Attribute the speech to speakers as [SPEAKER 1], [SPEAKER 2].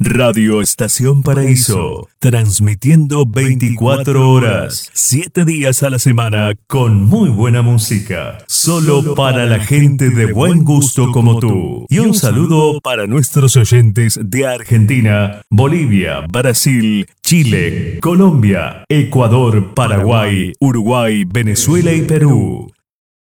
[SPEAKER 1] Radio Estación Paraíso, transmitiendo 24 horas, 7 días a la semana con muy buena música, solo para la gente de buen gusto como tú. Y un saludo para nuestros oyentes de Argentina, Bolivia, Brasil, Chile, Colombia, Ecuador, Paraguay, Uruguay, Venezuela y Perú.